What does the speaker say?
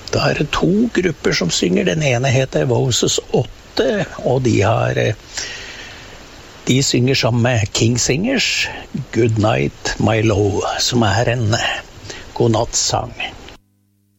Da er det 2 grupper som synger. Den ene heter Voices 8, og de synger sammen med King Singers Good Night My Love, som er en godnattsang.